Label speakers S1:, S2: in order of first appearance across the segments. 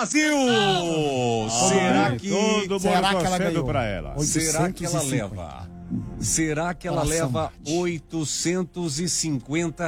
S1: Brasil! Será que
S2: ela ganhou?
S1: Pra ela? Será que ela leva? Será que ela leva R$850?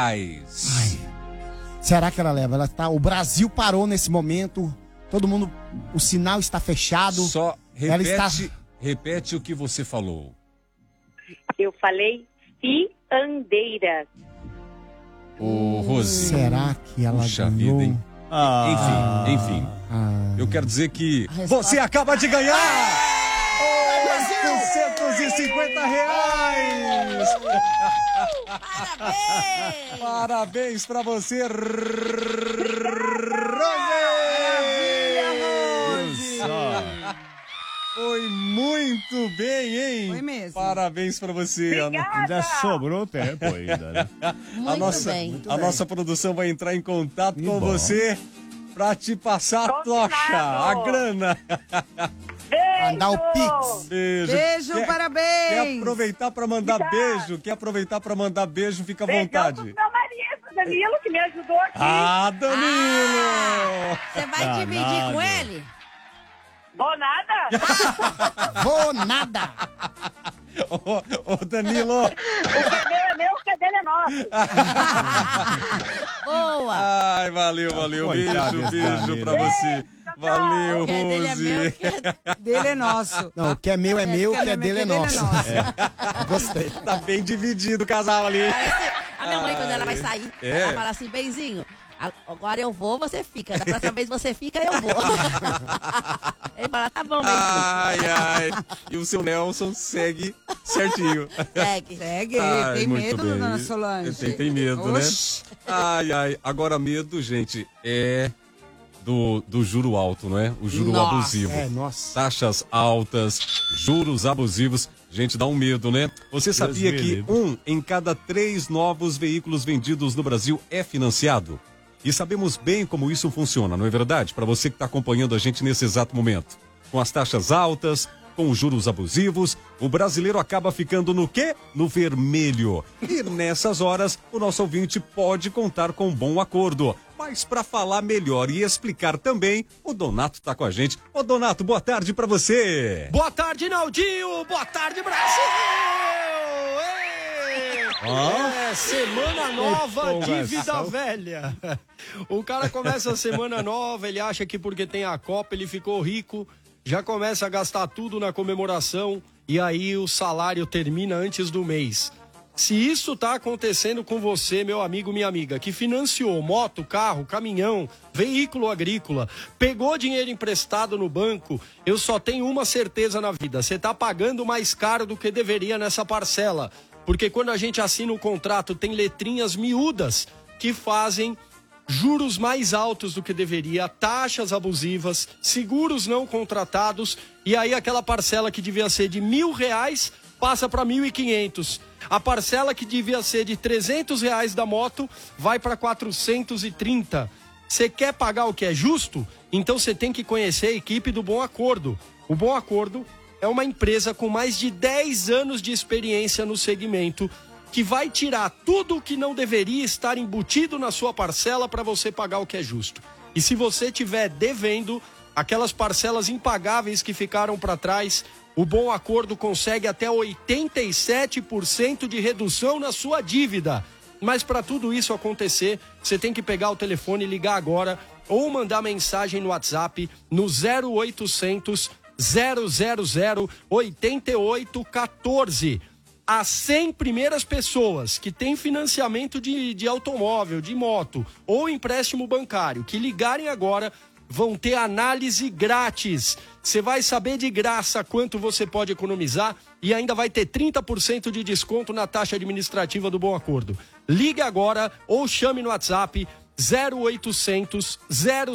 S2: Será que ela leva? O Brasil parou nesse momento. Todo mundo, o sinal está fechado.
S1: Só repete o que você falou.
S3: Eu falei fiandeiras.
S1: Ô, Rose.
S2: Será que ela ganhou?
S1: Vida, hein? Enfim. Eu quero dizer que você acaba de ganhar R$850.
S4: Parabéns!
S1: Parabéns pra você, Rose! Foi muito bem, hein?
S4: Foi mesmo.
S1: Parabéns pra você.
S5: Ainda sobrou tempo ainda, né?
S1: A nossa produção vai entrar em contato com você pra te passar a tocha, a grana.
S2: Mandar o Pix.
S4: Beijo, parabéns.
S1: Quer aproveitar pra mandar beijo? Fica à vontade.
S3: Beijão pro meu marido, Danilo, que me ajudou aqui.
S1: Danilo!
S4: Você vai dividir com ele?
S3: Vou nada.
S2: Vou nada.
S1: Ô, Danilo.
S3: O que é meu, o que é dele é nosso.
S4: Boa.
S1: Ai, valeu. Beijo pra você. Valeu,
S4: O que é dele é meu, o
S1: Rose.
S4: que é dele é nosso.
S2: Não, o que é meu é meu, o que é dele é nosso. Gostei.
S1: Tá bem dividido o casal ali.
S4: A minha mãe, quando ela vai sair, ela fala assim, benzinho, agora eu vou, você fica. Da próxima vez você fica, eu vou. Ele fala, tá bom, benzinho.
S1: Ai. E o seu Nelson segue certinho.
S4: Segue.
S1: Ai,
S4: Tem
S1: muito
S4: medo,
S1: bem.
S4: dona Solange?
S1: Tem medo,
S4: Oxi.
S1: né? Ai. Agora, medo, gente, é do juro alto, não é? O juro abusivo.
S2: Nossa.
S1: Taxas altas, juros abusivos. Gente, dá um medo, né? Você sabia que 1 em cada 3 novos veículos vendidos no Brasil é financiado? E sabemos bem como isso funciona, não é verdade? Para você que está acompanhando a gente nesse exato momento. Com as taxas altas, com os juros abusivos, o brasileiro acaba ficando no quê? No vermelho. E nessas horas, o nosso ouvinte pode contar com um bom acordo. Mas para falar melhor e explicar também, o Donato está com a gente. Ô Donato, boa tarde para você.
S6: Boa tarde, Naldinho. Boa tarde, Brasil. Semana nova de vida velha. O cara começa a semana nova, ele acha que porque tem a Copa ele ficou rico, já começa a gastar tudo na comemoração e aí o salário termina antes do mês. Se isso tá acontecendo com você, meu amigo, minha amiga, que financiou moto, carro, caminhão, veículo agrícola, pegou dinheiro emprestado no banco, eu só tenho uma certeza na vida, você tá pagando mais caro do que deveria nessa parcela. Porque quando a gente assina um contrato, tem letrinhas miúdas que fazem juros mais altos do que deveria, taxas abusivas, seguros não contratados, e aí aquela parcela que devia ser de R$1.000 passa para 1.500. A parcela que devia ser de R$300 da moto vai para 430. Você quer pagar o que é justo? Então você tem que conhecer a equipe do Bom Acordo. O Bom Acordo é uma empresa com mais de 10 anos de experiência no segmento, que vai tirar tudo o que não deveria estar embutido na sua parcela para você pagar o que é justo. E se você estiver devendo aquelas parcelas impagáveis que ficaram para trás, o Bom Acordo consegue até 87% de redução na sua dívida. Mas para tudo isso acontecer, você tem que pegar o telefone e ligar agora ou mandar mensagem no WhatsApp no 0800 000 8814. As 100 primeiras pessoas que têm financiamento de automóvel, de moto ou empréstimo bancário que ligarem agora vão ter análise grátis. Você vai saber de graça quanto você pode economizar e ainda vai ter 30% de desconto na taxa administrativa do Bom Acordo. Ligue agora ou chame no WhatsApp 0800 000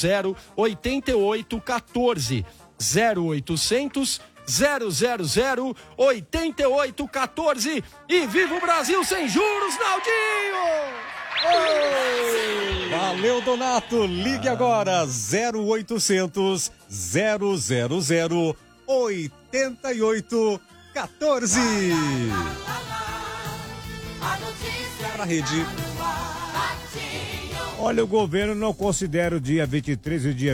S6: 8814. 0800 000 8814 e viva o Brasil sem juros, Naldinho!
S1: Valeu, Donato. Ligue agora 0800 000 8814. Pra rede.
S5: Olha, o governo não considera o dia 23 e o dia